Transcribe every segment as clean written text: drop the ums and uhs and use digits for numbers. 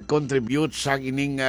mag-contribute sa ining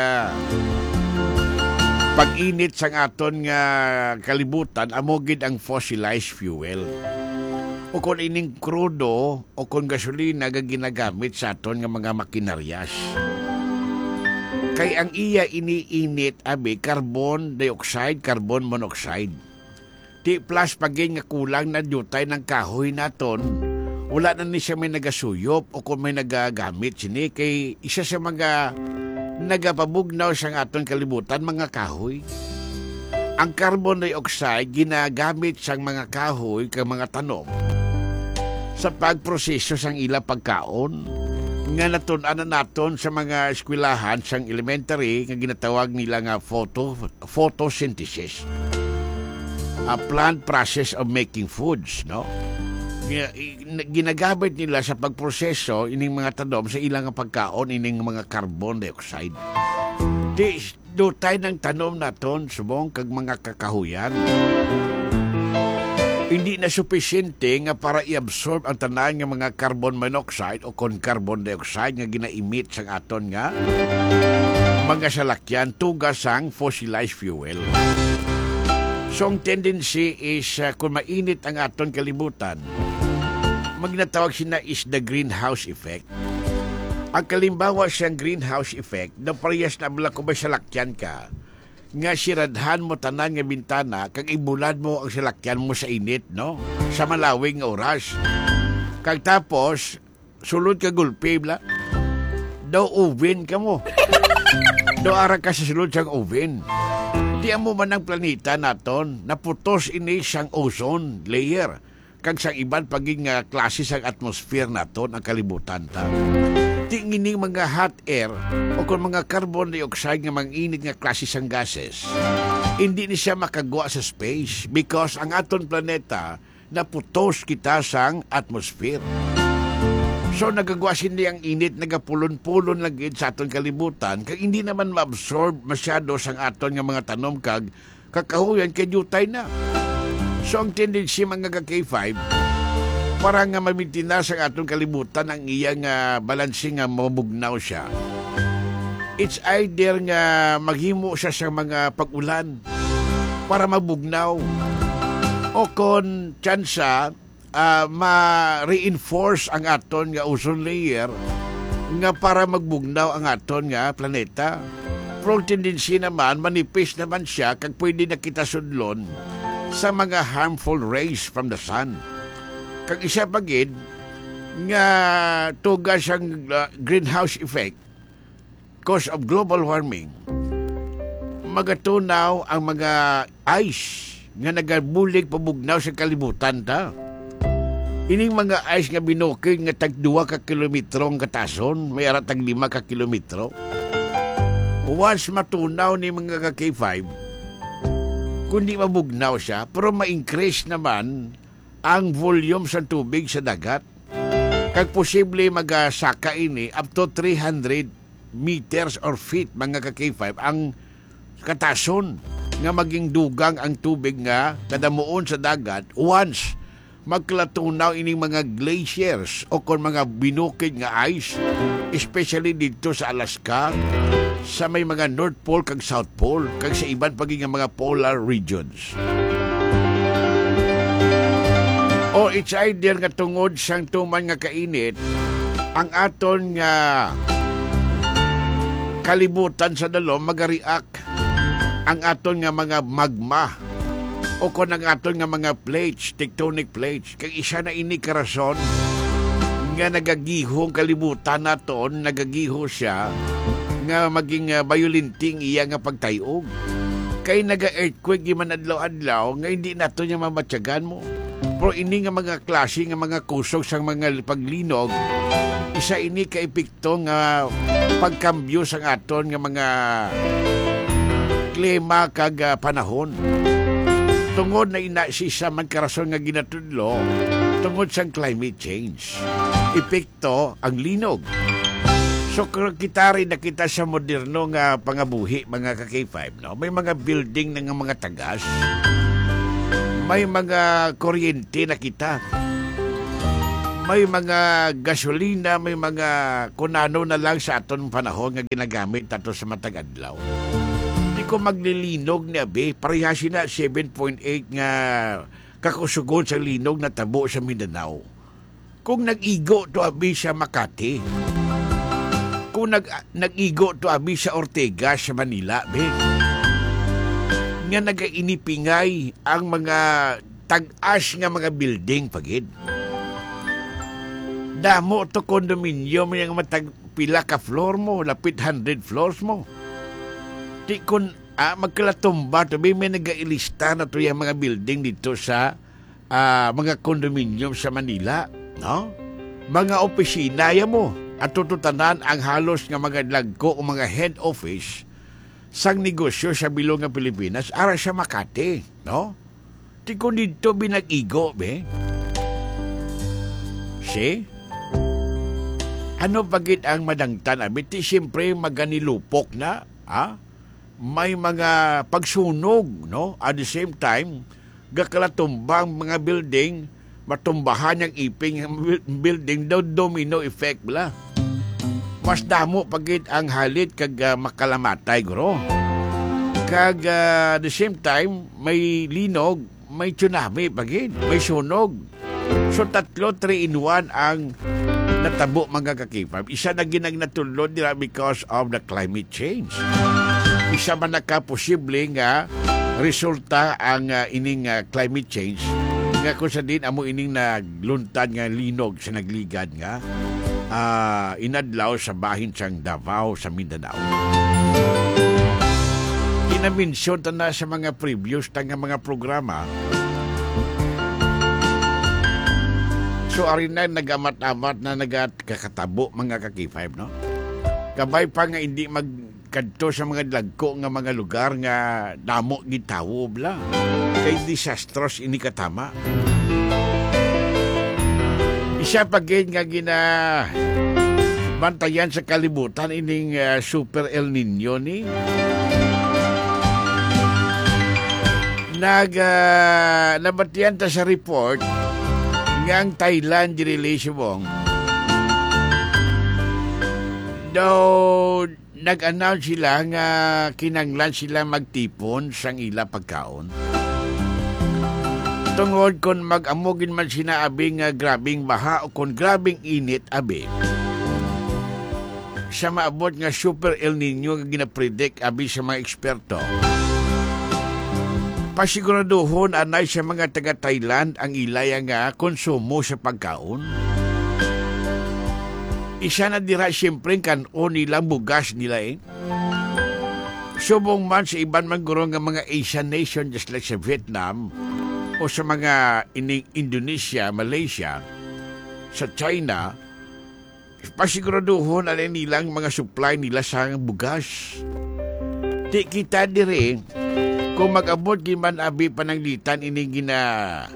pag-init sa aton nga kalibutan, amogid ang fossilized fuel. O kung ining krudo o kung gasolina nga ginagamit sa aton nga mga makinaryas. Kay ang iya iniinit, carbon dioxide, carbon monoxide. Di plus pagin nga kulang na dutay ng kahoy naton, wala na ni siya may nagasuyop o kung may nagagamit sini kay isa sa mga nagapabugnaw sa aton kalibutan, mga kahoy. Ang carbon dioxide ginagamit sa mga kahoy kay mga tanom sa pagproseso sang ila pagkaon nga natun-an na naton sa mga eskwelahan sang elementary nga ginatawag nila nga photosynthesis. A plant process of making foods, no? Ginagamit nila sa pagproseso ining mga tanom sa ilang pagkaon ining mga carbon dioxide. Di dutay ng tanom naton subong kag mga kakahuyan. Hindi na supisyente nga para i-absorb ang tanan nga mga carbon monoxide o kon carbon dioxide nga gina-emit sa aton nga mga salakyan tugas sang fossilized fuel. So ang tendency is kung mainit ang aton kalibutan, magnatawag sina is the greenhouse effect. Ang kalimbawa siyang greenhouse effect, na parehas na mula kung may salakyan ka, nga siradhan mo tanan nga bintana, kag ibulad mo ang salakyan mo sa init, no? Sa malawing oras. Kag tapos, sulod ka gulpe, bla? Daw oven ka mo. Daw ara ka sa sulod siyang oven. Di mo man ang planeta naton, naputos ini siyang ozone layer. Kag sa iban paging klase sang atmosphere naton ang kalibutan ta. Tingining mga hot air o kung mga carbon dioxide nga mga init nga klase sang gases, hindi ni siya makagawa sa space because ang aton planeta naputos kita sang atmosphere. So nagagawa sindi ang init, nagapulon-pulon lagi sa aton kalibutan kag hindi naman ma-absorb masyado sang aton nga mga tanom kag kakahuyan kay jutay na. So ang tendency mga ka-K5 para nga mamintina sa atong kalibutan ang iyang balansing nga mabugnaw siya. It's either nga maghimo siya sa mga pag-ulan para mabugnaw o kon tsansa ma-reinforce ang aton nga ozone layer nga para magbugnaw ang aton nga planeta. Pero tendency naman, manipis naman siya kag pwede na kita sudlon sa mga harmful rays from the sun. Kag isa pagid nga tugas ang greenhouse effect cause of global warming, magatunaw ang mga ice nga nagabulig pabugnaw sa kalibutan ta. Ining mga ice nga binukid nga tag 2 ka kilometro ang katason, may ara tag 5 ka kilometro. Once matunaw ni mga ka-K5, kundi mabugnaw siya, pero ma-increase naman ang volume sa tubig sa dagat. Kag posible magasaka ini up to 300 meters or feet mga ka-K5 ang katason nga maging dugang ang tubig nga kadamuon sa dagat once magklatunaw ining mga glaciers o kon mga binukid nga ice, especially dito sa Alaska, sa may mga North Pole kag South Pole, kag sa iban paging mga polar regions. O it's either nga tungod sang tuman nga kainit, ang aton nga kalibutan sa dalom magareact ang aton nga mga magma o kung ang aton nga mga plates, tectonic plates. Kag isa na ini karason nga nagagihong kalibutan naton, nagagiho siya nga maging bayulinting iya nga pagtayog. Kay naga-earthquake man adlaw-adlaw nga hindi nato niya mamatyagan mo. Pero ini nga mga klase nga mga kusog sang mga paglinog, isa ini ka epekto nga pagkambyo sang aton nga mga klima kag panahon. Tungod na inasisa man karason nga ginatudlo, tungod sang climate change. Epekto ang linog. So kita rin nakita sa moderno nga pangabuhi mga ka-K5, no? May mga building ng mga tagas. May mga kuryente na kita. may mga gasolina, may mga kunano na lang sa aton panahon nga ginagamit ato sa matag adlaw. Hindi ko maglilinog ni Abe, parehasi na 7.8 nga kakusugod sa linog na tabo sa Mindanao. Kung nag-igo to Abe sa Makati, kung nag-igo to Abe sa Ortega sa Manila, Be, nga nagainipingay ang mga tag-as nga mga building pagid. Damo to kondominium yung matag pila ka floor mo, lapit 100 floors mo. Di kun magkalatumba to, may nag-ilista na to yung mga building dito sa mga kondominium sa Manila, no? Mga opisina ya mo at tututanan ang halos nga mga lagko o mga head office sang negosyo sa bilog nga Pilipinas ara sa Makati, no? Di kun dito binag-igo, be. Si? Ano bagit ang madangtan? Abiti siyempre maganilupok na, may mga pagsunog, no? At the same time, gakalatumbang mga building, matumbahan yung iping building, daw domino effect bala. Mas damo pagit ang halit kag makalamatay, guro. Kag the same time, may linog, may tsunami pagit, may sunog. So 3 in 1 ang natabo mga kakipam. Isa na ginagnatulod nila because of the climate change. Isa man nakaposible nga resulta ang ining climate change nga kung sa din amo ining nagluntad nga linog sa nagligad nga inadlaw sa bahin sang Davao sa Mindanao. Kinaminsyon ta na sa mga previous ta nga mga programa. So, arin na nag-amat-amat na nagkakatabo mga kakipay, no? Kabay pa nga hindi magkadto sa mga lagko nga mga lugar nga damo gitawo, bla. Kay disastros ini katama. Isa pagin nga bantayan sa kalibutan ining Super El Nino ni. Nabatiyan ta sa report ang Thailand relation daw nag-announce sila nga kinanglan sila magtipon sang ila pagkaon tungod kon mag-amogin man sinaabi nga grabing baha o kon grabing init abi sa maabot nga Super El Nino nga ginapredict abi sa mga eksperto. Pasiguraduhon anay sa mga taga-Thailand ang ilaya nga konsumo sa pagkaon. Isa na dira siyempre kanon nilang bugas nila Subong man sa iban man guro nga mga Asian nation just like sa Vietnam o sa mga Indonesia, Malaysia, sa China, pasiguraduhon anay nilang mga supply nila sa bugas. Di kita dire kung mag-abot giman abi pananglitan ini gina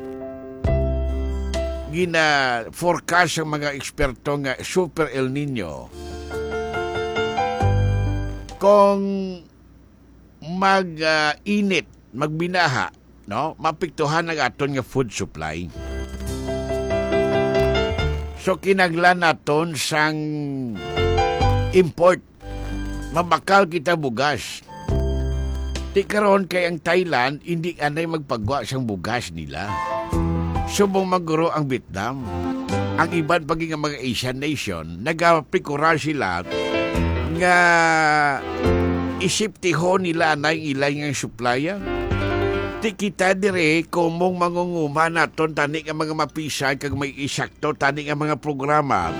forecast ang mga eksperto nga Super El Nino. Kung mag-init, magbinaha, no, mapiktuhan ang aton nga food supply. So kinaglan naton sang import. Mabakal kita bugas. Di karon kay ang Thailand, hindi anay magpagwa sang bugas nila. Subong maguro ang Vietnam. Ang iban paging mga Asian nation, nagapikurar sila nga isiptihon nila anay ilay nga supplya. Di kita dire kumong mangunguma naton tani nga mga mapisan kag may isakto tani nga mga programa.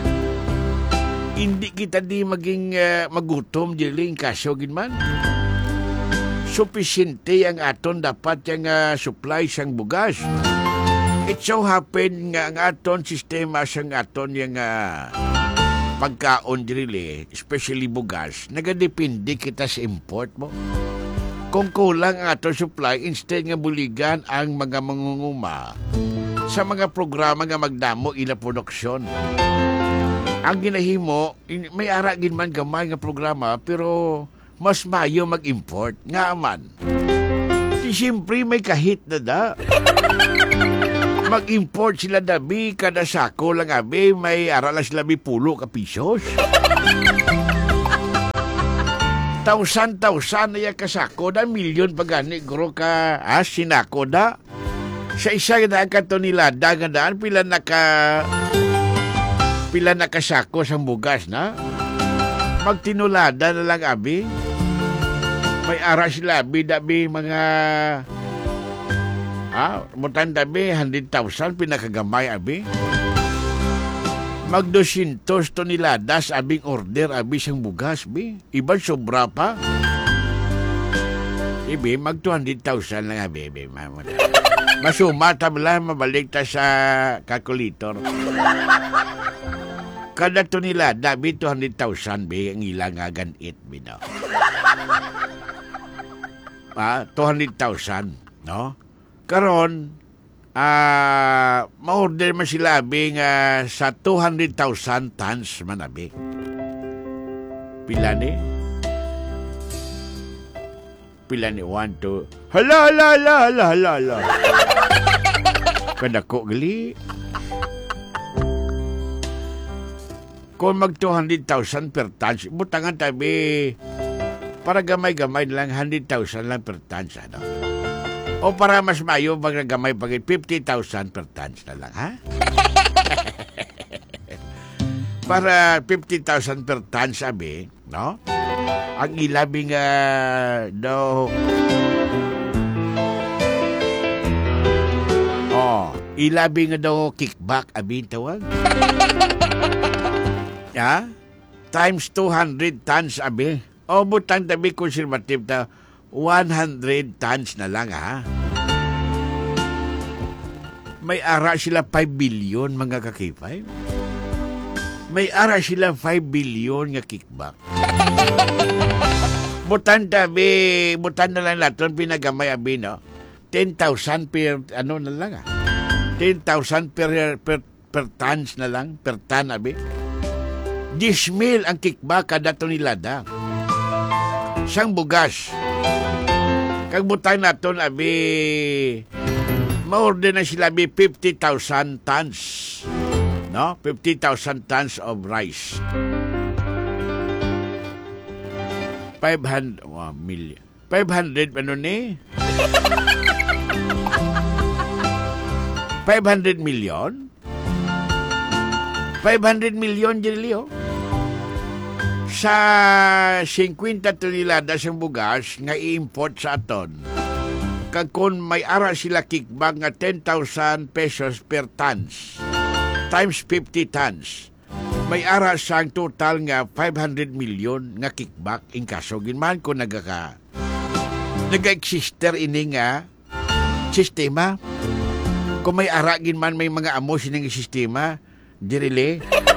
Hindi kita di maging magutom diling kaso ginman. Supisente ang aton dapat yung supply sang bugas. It so happen nga ang aton sistema sang aton yung pagkaon dili, especially bugas, nagadepende kita sa import mo. Kung kulang ang aton supply, instead nga buligan ang mga mangunguma sa mga programa nga magdamo ila produksyon. Ang ginahimo, may aragin man gamay nga programa, pero mas mayo mag-import. Nga man. Siyempre may kahit na da. Mag-import sila dabi, kada sako lang abi, may arala sila 10 ka pisos. Tausan na ya kasako da, milyon pagani, guro ka, sinako da. Sa isa na kato nila, daan, pila nakasako sa bugas na. Magtinulada na lang abi. May ara sila abi, dabi mga... mutan dabi, 100,000, pinakagamay abi. Mag 200 toneladas abing order abi siyang bugas, bi. Iban sobra pa. Ibi, mag 200,000 lang abi, bi. Masuma, tabla, mabalik ta sa calculator. Kada tonelada, bi, 200,000, bi, ang ilang ganit, bi, no? 200,000, no? Karon, ma-order man sila abi nga sa 200,000 tons man abi. Pila ni? 1, 2. Hala. Kadako gali. Kung mag 200,000 per tons, butangan tabi para gamay-gamay lang 100,000 lang per tons, ano? O para mas mayo, magagamay pagit 50,000 per tons na lang, ha? Para 50,000 per tons, sabi, no? Ang ilabing daw... ilabing daw kickback, abi tawag. Ya? Times 200 tons, abi. O butang tabi conservative ta, 100 tons na lang, ha? May ara sila 5 billion, mga kakipay. May ara sila 5 billion nga kickback. Butan na lang laton, pinagamay abi, no? 10,000 per, ano na lang, ha? 10,000 per tons na lang, per ton, abi. 10,000 ang kickback kada tonelada. Sang bugas. Kagbutang naton, abi, ma-order na sila, abi, 50,000 tons. No? 50,000 tons of rice. 500 million. 500, ano ni? 500 million? 500 million, Jelio? Sa 50 toneladas ng bugas nga i-import sa aton. Kag kung may ara sila kickback nga 10,000 pesos per tons times 50 tons, may ara sang total nga 500 million nga kickback in kaso ginman ko naga-exister ini nga sistema. Kung may ara ginman may mga amo sining sistema, dirili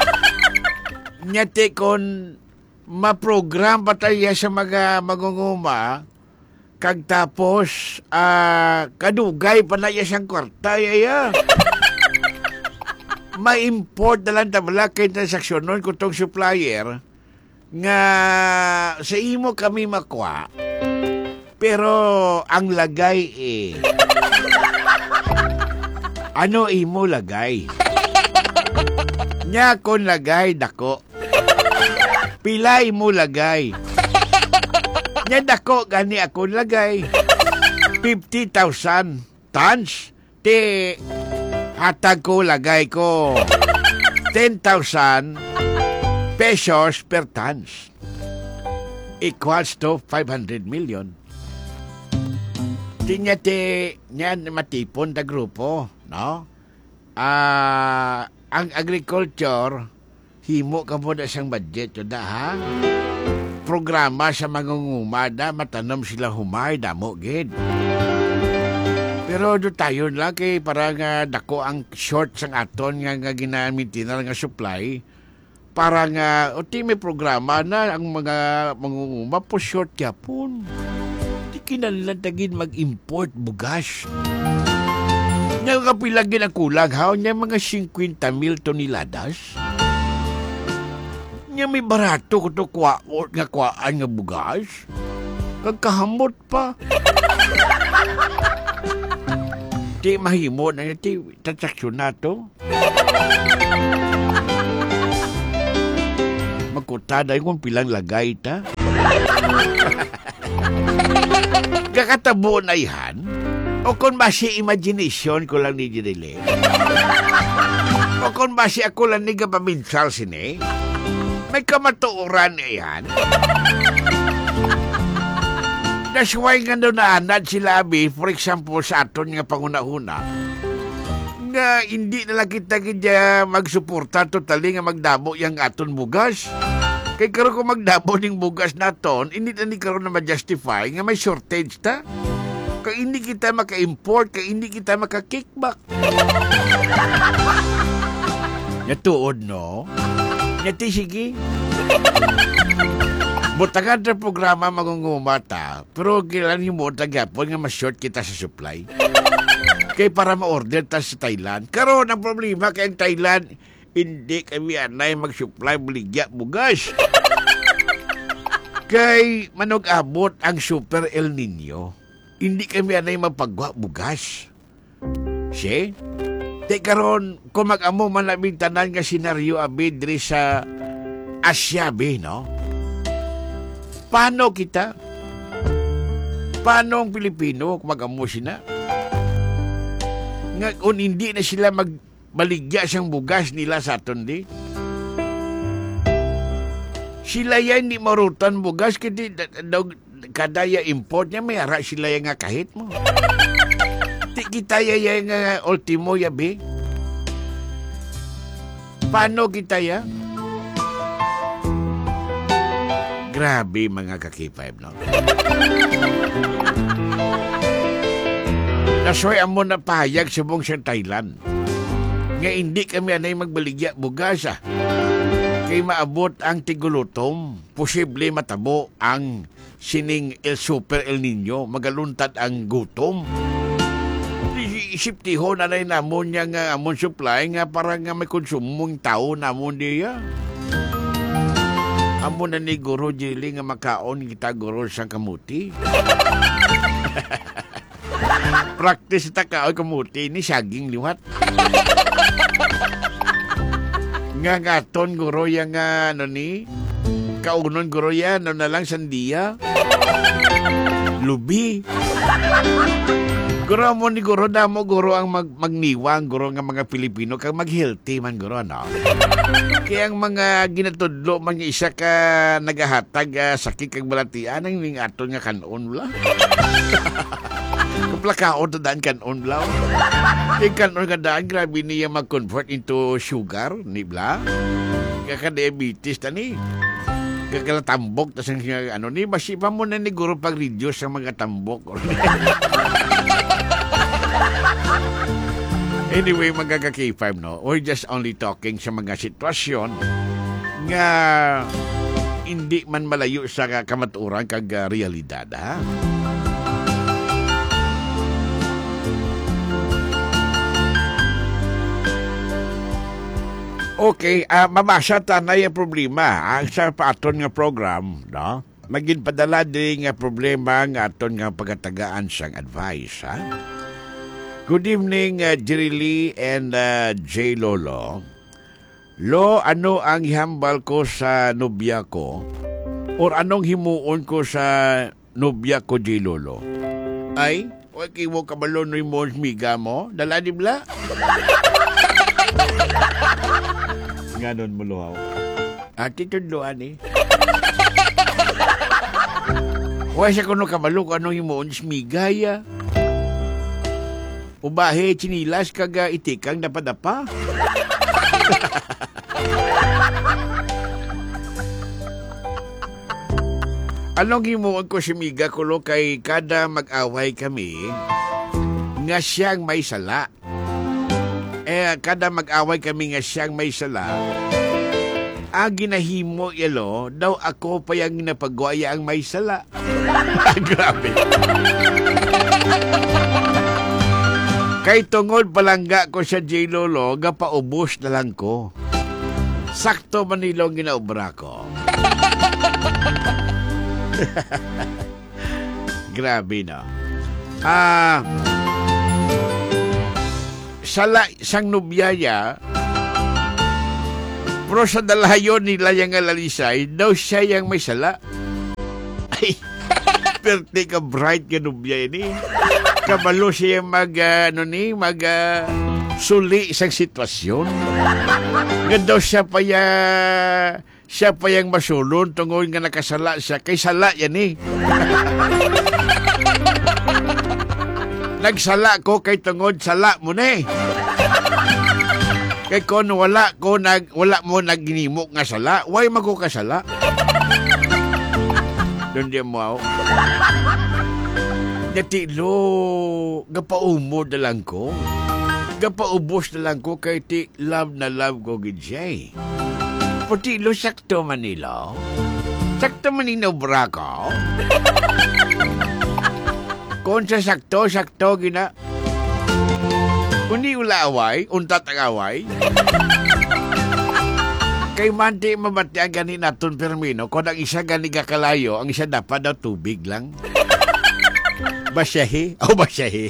nyate kon ma-program pataya sa mga magunguma, kag tapos kadugay pa na siyang kwarta, yaya. Ma-import na lang tabla kay transaksyon nun kung tong supplier nga sa imo kami makwa, pero ang lagay ano imo lagay? Nya kon lagay dako. Pilay mo lagay. Nya dako gani ako lagay. 50,000 tons. Ti hatag ko lagay ko 10,000 pesos per tons. Equals to 500 million. Tinya niyan matipon ta grupo, no? Ang agriculture, himo ka mo na siyang budget, yun ha? Programa sa mangungumada, matanom sila humay, damo, gid. Pero do tayo lang kay parang dako ang short sang aton nga ginamit na nga supply. Para nga, may programa na ang mga mangunguma po short yapon. Di kinalantagin mag-import bugas. Nga kapilagin ang kulang, ha? Nga mga 50,000 toneladas. Nga may barato ko to nga kwaan nga bugas. Kagkahamot pa. Di mahimo na iti transaksyon na to. Magkutada kung pilang lagay ta. Kakatabo na ihan. O kung basi imagination ko lang ni Jinile. O kung basi ako lang ni Gapaminsal sini. May kamatuoran na yan. That's why nga doon naanad sila, Abi, for example, sa aton nga panguna-una, nga hindi na kita kaya magsuporta totally nga magdabo yung aton bugas. Kaya karon kung magdabo ng bugas naton, hindi na ni karon na ma-justify nga may shortage ta. Kaya hindi kita maka-import, kaya hindi kita maka-kickback. Natuod, no? Nati, sige. Butangan sa programa magungumata, pero kailan mo tagapon nga ma-short kita sa supply. Kaya para ma-order ta sa Thailand. Karon ang problema kay ang Thailand, hindi kami anay mag-supply buligya bugas. Kay manog-abot ang Super El Nino. Hindi kami anay mapagwa bugas. Si? Di karon, kung mag-amo man labing tanan nga senaryo abi diri sa Asia, no? Paano kita? Paano ang Pilipino kung mag-amo sila? Nga kung hindi na sila magbaligya siyang bugas nila sa aton di? Sila yan hindi marutan bugas kasi kadaya import niya may ara sila yung nga kahit mo. Di kita yung ultimo yabi. Paano kita ya? Grabe mga kaki-5, no? Nasoy amo na pahayag sa buong siyang Thailand. Nga hindi kami anay magbaligya bugas, Kay maabot ang tigulutom, posible matabo ang sining Super El Nino, magaluntad ang gutom. Isiptiho na rin namon niya nga amon supply nga para nga may konsumong tao namon diya. Amo na ni Guro Jili nga makaon kita guro sa kamuti. Practice ta kaon kamuti ni saging liwat. Nga gaton guro yang ano ni kaunon guro yan na lang sandiya. Lubi. Guro mo ni guro damo guro ang magniwang guro nga mga Pilipino kag mag-healthy man guro no. Kaya ang mga ginatudlo man isa ka nagahatag sakit kag balatian ang ning aton nga kanon bla. Kaplakaon to daan kanon bla. Kay kanon ka daan grabe niya mag-convert into sugar ni bla. Kaya diabetes tani. Kaya tambok tas ano ni masipa mo na ni guro pag reduce ang mga tambok. Anyway, mga ka-K5, no? We're just only talking sa mga sitwasyon nga hindi man malayo sa kamaturan kag realidad, ha? Okay, mabasa tanay ang problema sa aton nga program, no? Maging padala din nga problema nga aton nga pagatagaan sang advice, ha? Good evening, Jerry Lee and J. Lolo. Lo, ano ang ihambal ko sa nobya ko? Or anong himuon ko sa nobya ko, J. Lolo? Ay, huwag mo kabalo no mo miga mo? Dala di bla? Ganon mo luhaw. Ati tudloan eh. Huwag siya kuno kabalo kung anong himuon smigaya. Ubahe, chinilas, kaga itikang dapadapa. Anong himuon ko si Miga kulo kay kada mag-away kami nga siyang may sala. Kada mag-away kami nga siyang may sala, ginahimo yelo, daw ako pa yung napagwaya ang may sala. Grabe. Kay tungod palangga ko sa J. Lolo, gapaubos na lang ko. Sakto manilong ginaubra ko. Grabe, no? sala sang nubyaya, pero sa dalayon nila yung alalisay, daw siya yung may sala. Ay, perte ka bright ka nubya ni. Kabalo siya suli isang sitwasyon. Nga daw siya pa yung masulon tungkol nga nakasala siya. Kay sala yan eh. Nagsala ko kay tungod sala mo na eh. Kay kon wala mo nagginimok nga sala, why magkukasala? Doon di mo ako. Natilo, gapaumod na lang ko. Gapaubos na lang ko kay ti love na love ko gijay. Putilo, sakto Manila. Sakto Manila bra ko. Kung sa sakto gina. Kundi ulaway, untat ang away. Kay manti mabati ang gani naton permino, kung ang isa gani kakalayo, ang isa dapat daw tubig lang. Basyahe? O basyahe.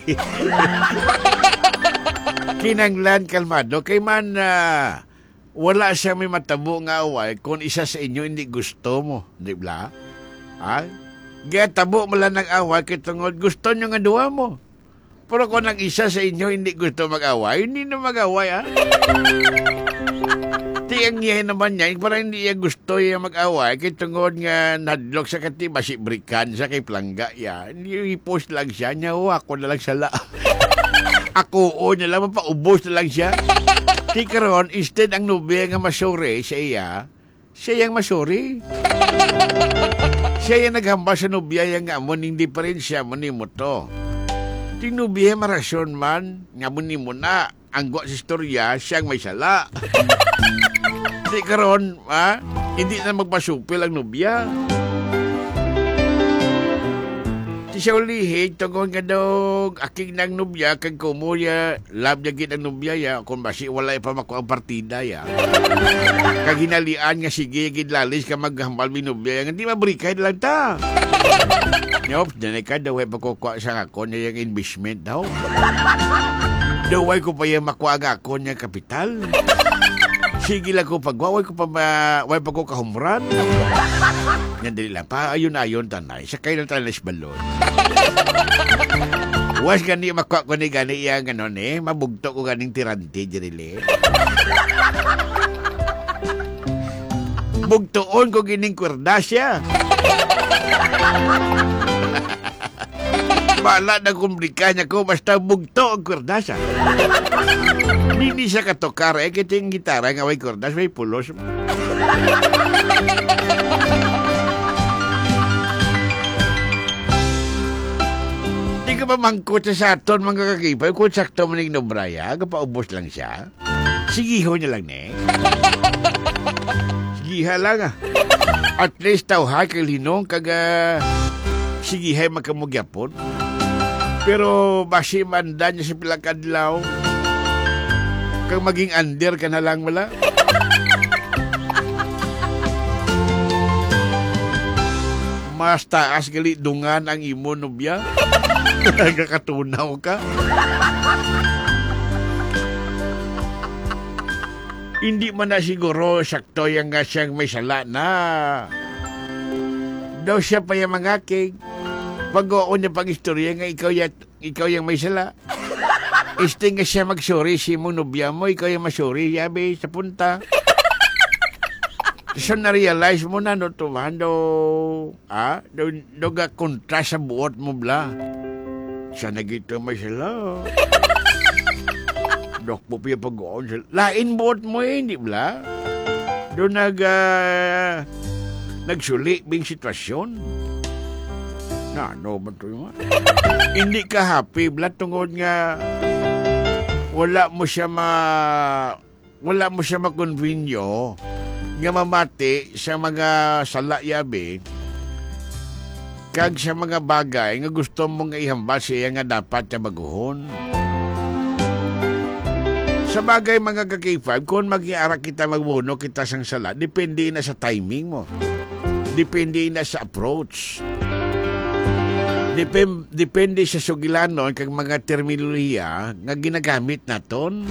Kinanglan kalmado, kay man wala siya may matabo nga away kung isa sa inyo hindi gusto mo. Di ba? Ha? Gaya tabo mo lang ng away, kay tungod gusto nyo nga duwa mo. Pero kung ang isa sa inyo hindi gusto mag-away, hindi na mag-away, ha? Tiyang niya naman niya, parang hindi niya gusto yung mag-away, kaya tungod nga nadlok sa kati, masibrikan sa kay plangga, ya. Hindi i-post lang siya, niya, ako na lang sala. Ako, niya lang, mapaubos na lang siya. Di karon, instead ang nubya nga masuri sa iya, siya yung masuri. Siya yung naghamba sa nubya yung amon, hindi pa rin siya, mo to. Tinubihe marasyon man, nga muni mo na, ang gwa sa istorya, siyang may sala. Di karon, ha? Hindi na magpasupil ang nubya. Di siya ulihig, tungkol nga daw, aking ng nubya, kag kumulya, love niya git ang nubya, ya, kung basi wala pa makuha ang partida, ya. Kag hinalian nga sige, gidlalis ka maghambal mi nubya, nga di mabrikay lang ta. Nope, nanay ka daw ay pagkukuha sa ako niya yung investment daw. Daw ay ko pa yung makuha nga ako niya kapital. Sige lang ko pagwaway ko pa way pagkukahumran. Yan dali lang pa, ayon tanay. Sa kayo ng talas balon. Was gani makuha ko ni gani iya ganon eh. Mabugto ko ganing tirante dirili. Bugtoon ko gining kwerdasya. Bala na kumblika niya ko, basta bugto ang kwerdas. Hindi siya katokar, kita yung gitara nga may kwerdas, may pulos. Di ka ba mangkot sa aton, mga kakipay, kung sakto manig no braya, kapaubos lang siya. Sigiho niya lang, ne? Sigiha lang, At least tawha kay linong, sigihay makamugyapon. Pero basi manda niya sa pilakadlaw, kang maging under ka na lang wala. Mas taas gali dungan ang imo nubya. Nagkakatunaw ka. Hindi man na siguro sakto yung nga siyang may sala na. Daw siya pa yung mangakig. Pag-oo niya pag-istorya nga ikaw yung may sala. Este nga siya mag-sorry si mong nobya mo, ikaw yung masorry, yabi, sa punta. So na-realize mo na, no, tumando, ga kontra sa buot mo, bla. Siya nagito may sala. Dok po piya pag-oo sila. Lain buot mo hindi, bla. Doon nagsuli bing sitwasyon. Ano ba ito yung hindi ka happy, bla, tungod nga wala mo siya makonvinyo nga mamati sa mga sala-yabi kag sa mga bagay nga gusto mong ihambal siya nga dapat siya maguhon. Sa bagay mga kakipag, kung mag-iara kita magbuno kita sang sala, depende na sa timing mo. Depende na sa approach. depende sa sugilanon kag mga terminolohiya nga ginagamit naton.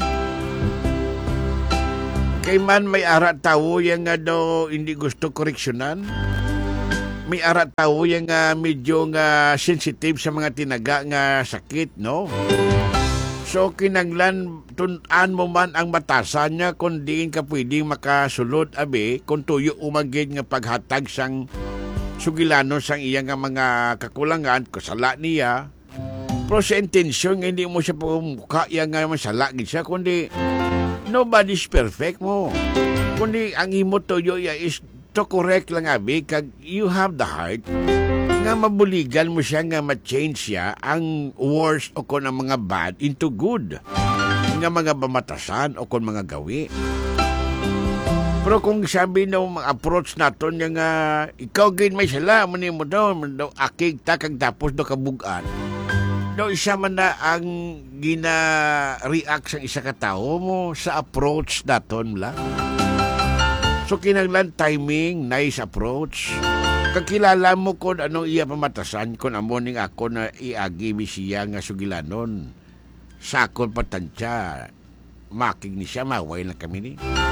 Kay man may ara tawo yang nga daw hindi gusto koreksyonan. May ara tawo yang medyo nga sensitive sa mga tinaga nga sakit, no? So kinanglan tun-an mo man ang batasan niya kung diin ka pwedeng makasulod abi kung tuyo umagid nga paghatag sang sugilanon sang iya nga mga kakulangan kusala niya. Pero sa intensyon nga hindi mo siya pagmukha iya nga masala gid siya kundi nobody's perfect mo. Kundi ang imo tuyo ya is to correct lang abi kag you have the heart nga mabuligan mo siya nga ma-change siya ang worst o kon ang mga bad into good nga mga bamatasan o kon mga gawi. Pero kung sabi na mga approach naton nga ikaw gid may sala mo ni mo daw akig ta kag tapos do kabugan daw isa man na ang gina-react sa isa ka tawo mo sa approach naton la. So kinanglan timing, nice approach. Kakilala mo kung anong iya pamatasan kung amo ning ako na iagi mi siya nga sugilanon. Sakon patansya. Makig ni siya, maway lang kami ni.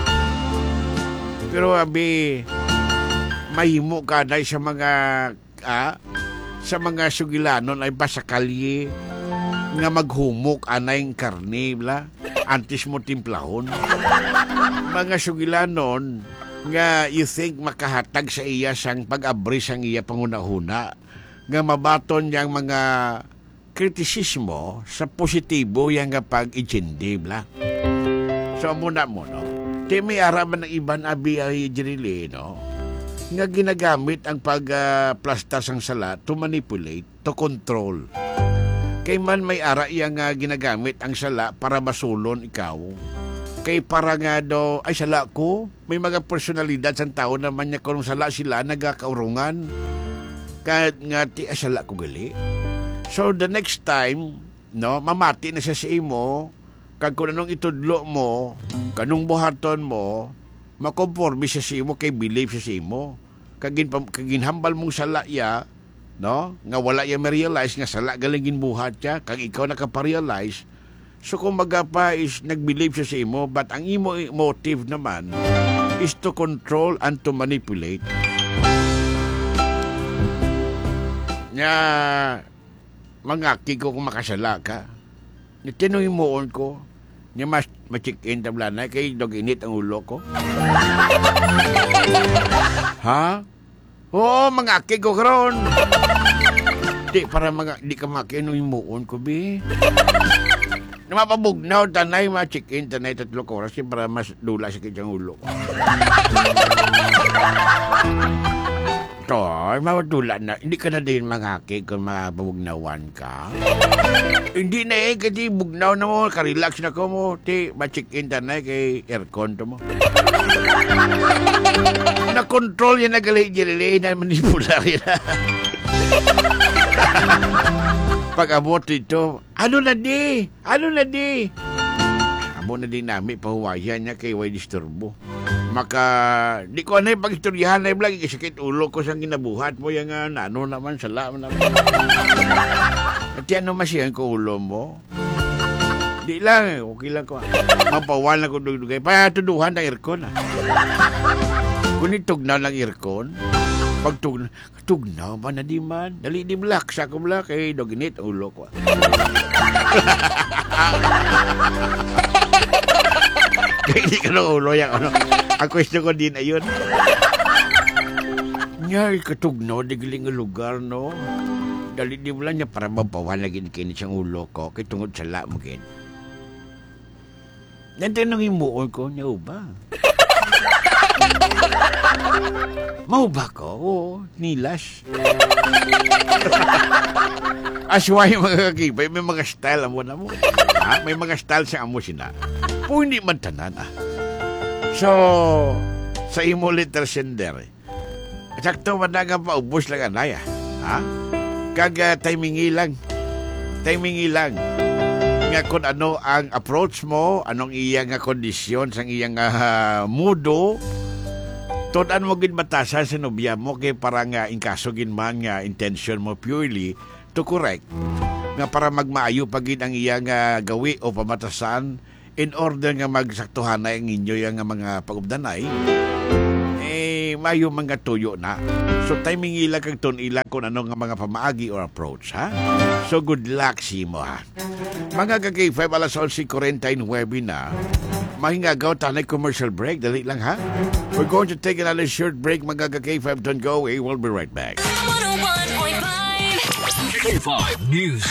Pero abi, mahimo ka na sa mga sugilanon ay basakalye nga maghumok anay karne bla antes mo timplahon. Mga sugilanon nga you think makahatag sa iya sang pag-abri sang iya pangunahuna nga mabaton yang mga kritisismo sa positibo yang nga pag-ijindi bla. So muna mo no. Di may araman ng iban abi ay jirili no nga ginagamit ang pag-plastar sang sala to manipulate, to control. Kay man may ara iya nga ginagamit ang sala para masulon ikaw. Kay para nga do, ay sala ko, may mga personalidad sa tao naman niya kung sala sila nagakaurungan. Kahit nga ti sala ko gali. So the next time, no, mamati na siya sa imo, kag kung anong itudlo mo, kanong buhaton mo, makomporme siya sa imo, kay believe siya sa imo. Kaginhambal mong sala ya, no, nga wala ya ma-realize nga sala galing ginbuhat siya, kag ikaw nakaparealize. So kung magapa is nag-believe siya sa imo, but ang imo motive naman is to control and to manipulate. Nga mangaki ko kung makasala ka. Tinong imuon ko, niya mas ma-check-in tablanay, kay dog init ang ulo ko. Ha? Oo, mangaki ko karon. Di, para di ka makinong imuon ko, bi. Mapabugnaw, tanay, ma-check-in, tanay, 3 oras, para mas dula sa kanyang ulo ko. Toy, mawadula na. Hindi ka na din mangaki kung mapabugnawan ka. Hindi na kasi bugnaw na mo, karelax na ko mo. Ti, ma-check-in, tanay, kay aircon to mo. Na-control yan na gali-gali na manipulari na. Pag-abot ito, ano na di? Amo na din namin, pahuwayan niya kay way disturbo. Di ko na yung pag-istoryahan na yung lagi, sakit ulo ko sa ginabuhat mo, yung ano naman, salam naman. At yan naman siya ko ulo mo. Di lang, okay lang ko. Mapawal na ko dugdugay. Patuduhan ng aircon. Kung itugnaw ng aircon, pag tugnaw ba na di man? Dali di black, sako black, eh, doginit, ulo ko. Kaya hindi ka na ulo yan, ano? Ang question ko din ayun. Nyay, katugnaw, di giling lugar, no? Dali di mo lang niya para mapawanagin kinit siyang ulo ko, kay tungod sa lamugin. Nantanong yung muon ko, niya ba? Mau ba ko? Oo, nilas. Asway mga kakibay, may mga style amo na mo. Ha? May mga style sa amo sina. Po hindi man tanan So, sa imo little sender, sakto madaga pa, ubos lang anay ha? Kaga timing ilang. Nga kung ano ang approach mo, anong iyang kondisyon, sang iyang mudo, tunan mo gin batasan sa nobya mo kay para nga inkaso gin man nga intention mo purely to correct nga para magmaayo pagid ang iyang gawi o pamatasan in order nga magsaktuhan na ang inyo yung mga pag-ubdanay, mayo mga tuyo na. So timing ila kag ton ila kung ano nga mga pamaagi or approach, ha? So good luck si mo, ha? Mga kag-5 alas 11:49 na, mahingagaw tanay commercial break. Dali lang, ha? We're going to take another short break, mga kag-5. Don't go away. We'll be right back. 101.5 K5 News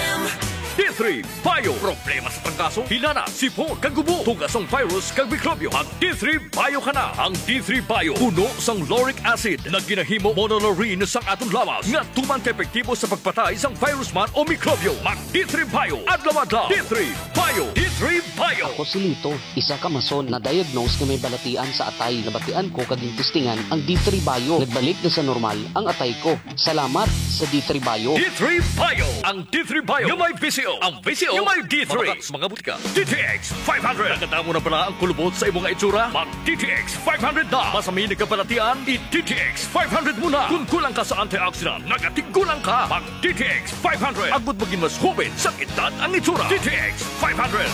D3 Bio. Problema sa trangkaso, hinana, sipon, kagubo, tugasong virus, kag mikrobyo. Ang D3 Bio ka na. Ang D3 Bio, puno sang lauric acid na ginahimo monolaurin sang atong lawas nga tumang epektibo sa pagpatay sang virus man o mikrobyo. Mag D3 Bio. Adlaw-adlaw. D3 Bio. D3 Bio. Ako si Lito, isa ka mason na diagnose na may balatian sa atay. Nabatian ko kaging testingan ang D3 Bio. Nagbalik na sa normal ang atay ko. Salamat sa D3 Bio. D3 Bio. Ang D3 Bio yung may VCO. Ang VCO yung may D3. Mabakas mga butika. DTX 500. Nakatamo na pala ang kulubot sa imong itsura? Mag DTX 500 na. Masami nagkabalatian, i-DTX 500 muna. Kung kulang ka sa antioxidant, nagatigulang ka. Mag DTX 500. Agbot maging mas hubin sa edad ang itsura. DTX 500.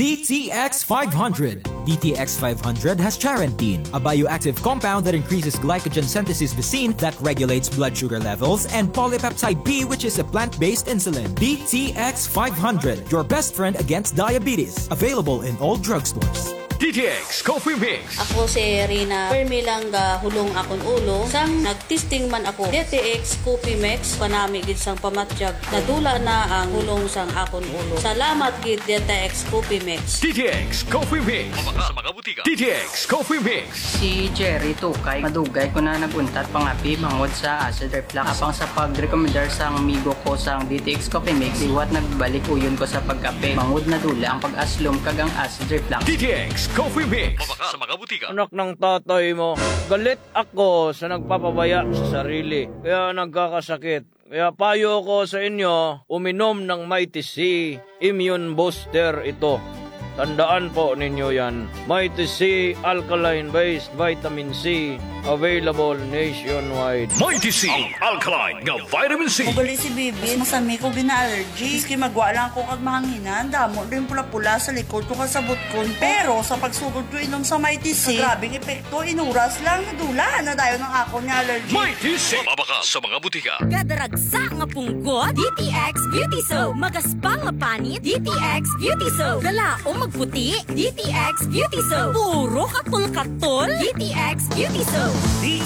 DTX 500. DTX 500 has charantine, a bioactive compound that increases glycogen synthesis Vicine that regulates blood sugar levels, and polypeptide B, which is a plant-based insulin. DTX 500, your best friend against diabetes. Available in all drugstores. DTX Coffee Mix. Ako si Rina. Permi lang hulong akong ulo. Sang nagtesting man ako. DTX Coffee Mix. Panami gid sang pamatjag. Nadula na ang hulong sang akong ulo. Salamat gid DTX Coffee Mix. DTX Coffee Mix. Mabakas sa mga butika. DTX Coffee Mix. Si Jerry Tukay, madugay ko na naguntat pangapi mangod sa acid reflux. Apang sa pag-recommendar sang amigo ko sang DTX Coffee Mix, iwat nagbalik uyon ko sa pagkape. Mangod na dula ang pag-aslom kagang acid reflux. DTX Coffee Mix. Mabakas sa mga butika. Anak ng tatay mo, galit ako sa nagpapabaya sa sarili. Kaya nagkakasakit. Kaya payo ko sa inyo, uminom ng Mighty C Immune Booster ito. Tandaan po ninyo yan. Mighty C Alkaline-based Vitamin C, available nationwide. Mighty C, ang alkaline nga vitamin C. Ugali si Bibi, masami ko gina-allergy. Iski magwala ko kag mahanginan, damo rin pula-pula sa likod ko kasabot ko. Pero sa pagsugod ko inom sa Mighty C, grabing epekto, inuras lang, nadula na dayo ng ako niya allergy. Mighty C, mabakas sa mga butika. Kadaragsa nga punggot, DTX Beauty Soap. Magaspang nga panit, DTX Beauty Soap. Galaong magputi, DTX Beauty Soap. Puro katol-katol, DTX Beauty Soap.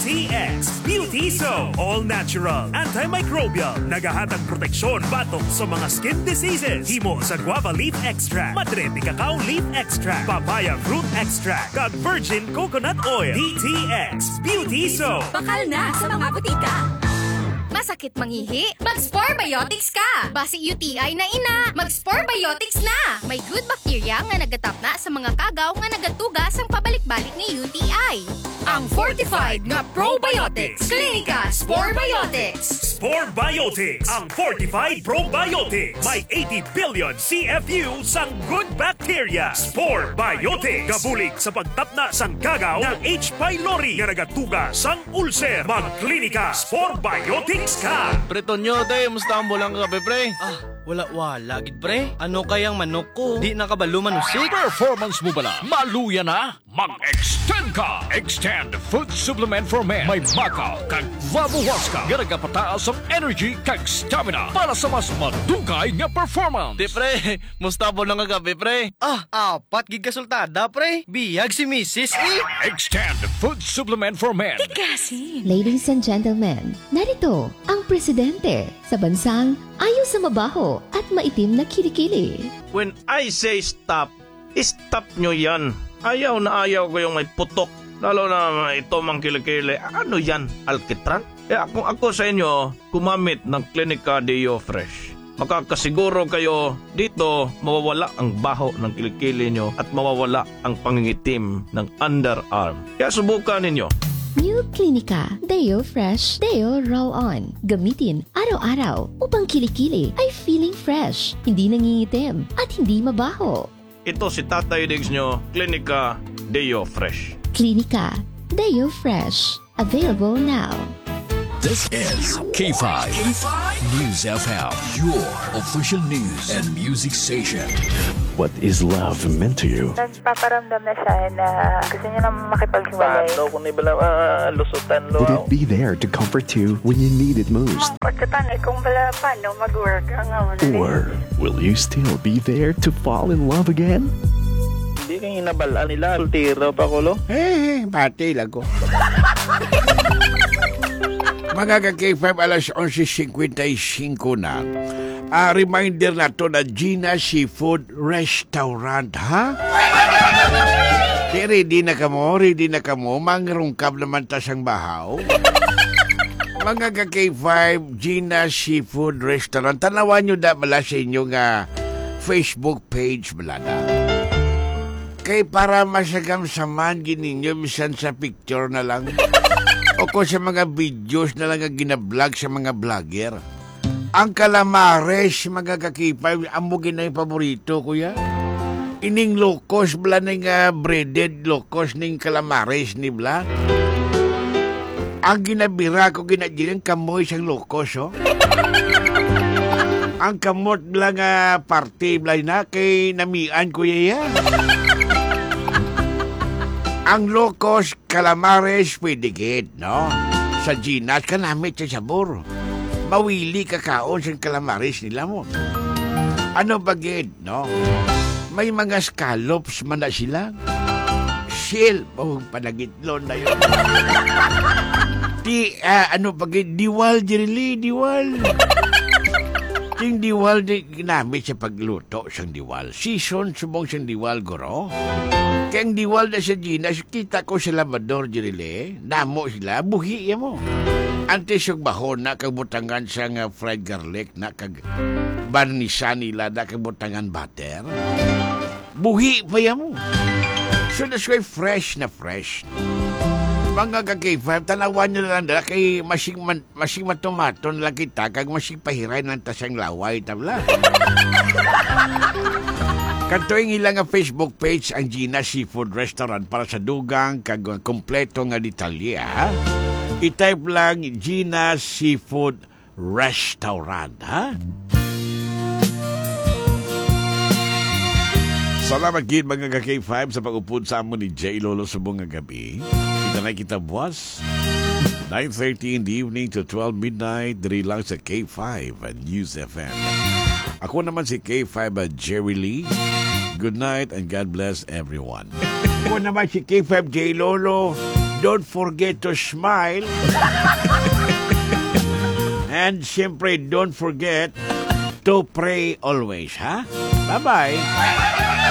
DTX Beauty Soap. All natural, antimicrobial, nagahatag proteksyon batok sa mga skin diseases. Himo sa guava leaf extract, madre de cacao leaf extract, papaya fruit extract, kag virgin coconut oil. DTX Beauty Soap. Bakal na sa mga butika. Masakit mangihi? Mag-Spore Biotics ka! Basi UTI na ina, mag-Spore Biotics na! May good bacteria nga nagatap na sa mga kagaw nga nagatugas ang pabalik-balik ni UTI. Ang fortified nga probiotics. Klinika Spore Biotics. Spore Biotics, ang fortified probiotics. May 80 billion CFU sang good bacteria. Spore Biotics. Gabulig sa pagtapna sang kagaw ng H. pylori nga nagatuga sang ulcer. Mag-klinika Spore Biotics ka. Preton nyo, tay. Musta ang bulang ka, pre? Wala. Gid, pre. Ano kayang manok ko? Di nakabaluman usik. Performance mo bala? Maluya na? Mag-extend ka! Extend Food Supplement for Men. May bakaw kag vabuwas ka. Garagapataas ang energy kag stamina para sa mas madugay nga performance. Di, pre. Musta ang bulang ka, pre? Apat gid kasultada, pre. Biyag si Mrs. Extend Food Supplement for Men. Ladies and gentlemen, narito ang presidente sa bansang ayaw sa mabaho at maitim na kilikili. When I say stop, stop nyo yan. Ayaw na ayaw ko yung may putok. Lalo na ito mang kilikili. Ano yan? Alkitran? Kung ako sa inyo, kumamit ng Klinika Deo Fresh. Makakasiguro kayo dito mawawala ang baho ng kilikili nyo at mawawala ang pangingitim ng underarm. Kaya subukan ninyo. New Klinika Deo Fresh Deo Roll-On. Gamitin araw-araw upang kilikili ay feeling fresh, hindi nangingitim at hindi mabaho. Ito si Tatay Diggs nyo, Klinika Deo Fresh. Klinika Deo Fresh. Available now. This is K5. News FM, your official news and music station. What is love meant to you? Nagpaparamdam na siya na gusto niya na makipaghiwalay. Paano kung ibala lusutan lo? Would it be there to comfort you when you need it most? Pagkatan kung bala paano mag-work ang Or will you still be there to fall in love again? Hindi kang inabalaan nila. Sultiro pa ko lo? Pati lang ko. Mga ka-K5, alas 11:55 na. Reminder na to na Gina Seafood Restaurant, ha? Ready na kamo. Mangrungkab naman tasang bahaw. Mga ka-K5, Gina Seafood Restaurant. Tanawan nyo da bala sa inyong Facebook page bala na. Kay para masagam saman gininyo, misan sa picture na lang. O ko sa mga videos na lang ginablog sa mga vlogger. Ang calamares, mga kakipay, amugin na yung paborito, kuya. Ining lokos, bla na yung breaded lokos ng calamares ni bla. Ang ginabira ko, ginadyan kamoy siyang lokos, oh. Ang kamot bla nga party, bla na, kay namian, kuya ya. Ang lokos, calamares, pwede git, no? Sa Ginas, kanamit sa sabor. Mawili kakaon sa calamares nila mo. Ano ba git, no? May mga scallops man na sila. Shell, panagitlon na yun. Ano ba git, diwal, Jerily, diwal. Yung diwal, ginamit sa pagluto siyang diwal. Season, subong siyang diwal, goro. Kaya ang diwal na sa Ginas, kita ko sa labador, Jerily. Namo sila, buhi mo. Antes yung bahon na kabutangan sa fried garlic na kag barnisan nila na kabutangan butter. Buhi pa mo. So that's why fresh na fresh. Mga ka-K5, tanawan nyo na lang dala kay masing matumato na lang kita kag masing pahiray ng tasang laway tabla. Kantoing ilang Facebook page ang Gina Seafood Restaurant para sa dugang kag kompleto nga detalya. I-type lang Gina Seafood Restaurant, ha? Salamat gid mga ka-K5 sa pag-upod sa amon ni J. Lolo subong nga gabi. Kita na kita buwas. 9:30 in the evening to 12 midnight. Diri lang sa K5 at News FM. Ako naman si K5 at Jerry Lee. Good night and God bless everyone. Ako naman si K5 J. Lolo. Don't forget to smile. And siyempre, don't forget to pray always, ha? Bye-bye.